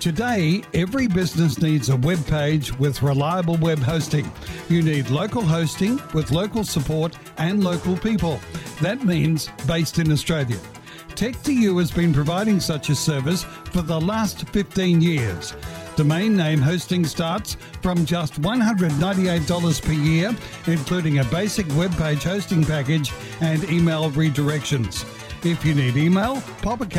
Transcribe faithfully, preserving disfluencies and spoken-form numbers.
Today, every business needs a web page with reliable web hosting. You need local hosting with local support and local people. That means based in Australia. tech two u has been providing such a service for the last fifteen years. Domain name hosting starts from just one hundred ninety-eight dollars per year, including a basic web page hosting package and email redirections. If you need email, pop a